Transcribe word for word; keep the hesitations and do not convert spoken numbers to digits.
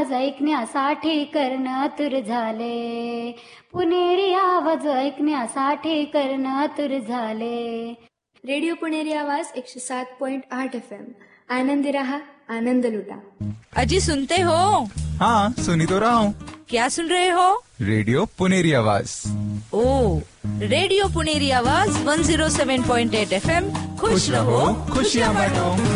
आवाज ऐकण्यासाठी कर्णतुर झाले. पुणेरी आवाज ऐकण्यासाठी कर्णतुर झाले. रेडिओ पुणेरी आवाज एकशे सात पॉइंट आठ एफ एम. आनंदी रहा, आनंद लुटा. अजी सुनते हो? हाँ सुनी तो रहा हूँ. क्या सुन रहे हो? रेडियो पुनेरी आवाज. ओ, रेडियो पुनेरी आवाज वन ज़ीरो सेवन पॉइंट एट एफ एम. खुश रहो, खुशियाँ बांटो.